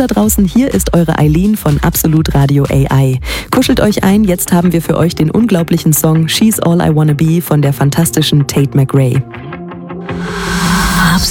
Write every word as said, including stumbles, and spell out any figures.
da draußen, hier ist eure Eileen von Absolut Radio A I. Kuschelt euch ein, jetzt haben wir für euch den unglaublichen Song She's All I Wanna Be von der fantastischen Tate McRae.